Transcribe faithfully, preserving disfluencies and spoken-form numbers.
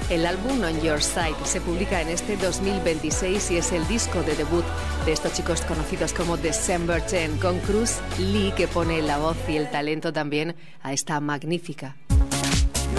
El álbum On Your Side se publica en este dos mil veintiséis y es el disco de debut de estos chicos conocidos como December ten, con Cruz Lee, que pone la voz y el talento también a esta magnífica